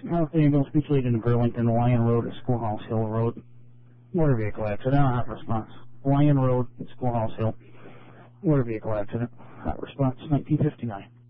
Ambulance beach leading to Burlington, Lion Road at Schoolhouse Hill Road. Motor vehicle accident, hot response. Lion Road at Schoolhouse Hill. Motor vehicle accident, hot response, 1959.